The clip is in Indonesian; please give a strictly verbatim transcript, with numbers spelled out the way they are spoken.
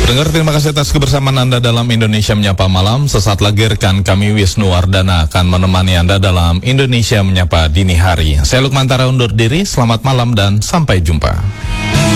Pendengar, terima kasih atas kebersamaan Anda dalam Indonesia Menyapa Malam. Sesaat lagi rekan kami Wisnu Wardana akan menemani Anda dalam Indonesia Menyapa Dini Hari. Saya Lukman Tara undur diri, selamat malam dan sampai jumpa.